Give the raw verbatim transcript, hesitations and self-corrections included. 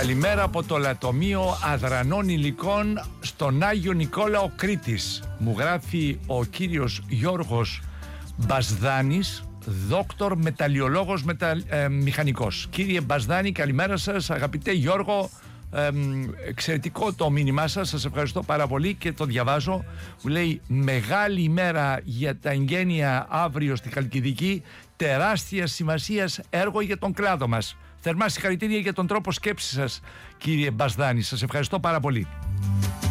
Καλημέρα από το Λατομείο Αδρανών Υλικών στον Άγιο Νικόλαο Κρήτης. Μου γράφει ο κύριος Γιώργος Μπασδάνης, δόκτωρ μεταλλιολόγος μετα, ε, μηχανικός. Κύριε Μπασδάνη, καλημέρα σας. Αγαπητέ Γιώργο, ε, εξαιρετικό το μήνυμά σας, σας ευχαριστώ πάρα πολύ και το διαβάζω. Μου λέει μεγάλη ημέρα για τα εγγένεια αύριο στη Χαλκιδική, τεράστια σημασίας έργο για τον κλάδο μας. Θερμά συγχαρητήρια για τον τρόπο σκέψης σας, κύριε Μπασδάνη. Σας ευχαριστώ πάρα πολύ.